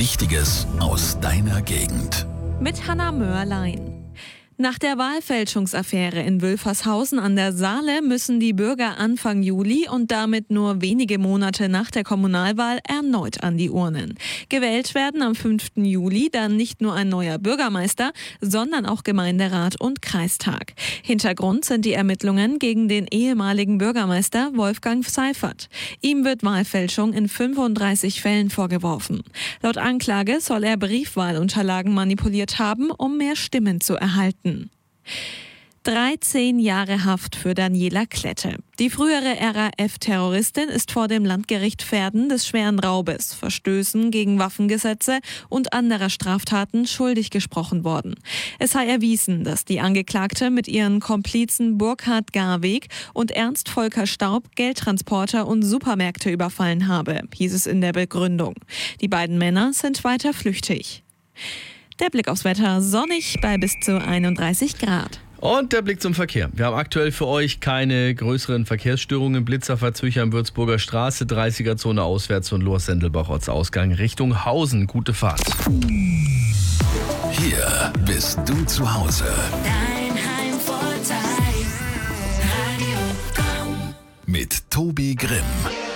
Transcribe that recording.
Wichtiges aus deiner Gegend. Mit Hannah Mörlein. Nach der Wahlfälschungsaffäre in Wülfershausen an der Saale müssen die Bürger Anfang Juli und damit nur wenige Monate nach der Kommunalwahl erneut an die Urnen. Gewählt werden am 5. Juli dann nicht nur ein neuer Bürgermeister, sondern auch Gemeinderat und Kreistag. Hintergrund sind die Ermittlungen gegen den ehemaligen Bürgermeister Wolfgang Seifert. Ihm wird Wahlfälschung in 35 Fällen vorgeworfen. Laut Anklage soll er Briefwahlunterlagen manipuliert haben, um mehr Stimmen zu erhalten. 13 Jahre Haft für Daniela Klette. Die frühere RAF-Terroristin ist vor dem Landgericht Verden des schweren Raubes, Verstößen gegen Waffengesetze und anderer Straftaten schuldig gesprochen worden. Es sei erwiesen, dass die Angeklagte mit ihren Komplizen Burkhard Garweg und Ernst Volker Staub Geldtransporter und Supermärkte überfallen habe, hieß es in der Begründung. Die beiden Männer sind weiter flüchtig. Der Blick aufs Wetter: sonnig bei bis zu 31 Grad. Und der Blick zum Verkehr. Wir haben aktuell für euch keine größeren Verkehrsstörungen. Blitzerverzücher am Würzburger Straße, 30er-Zone auswärts von Lohr-Sendelbach Ortsausgang Richtung Hausen. Gute Fahrt. Hier bist du zu Hause. Dein Heimvorteil. Radio Komm. Mit Tobi Grimm.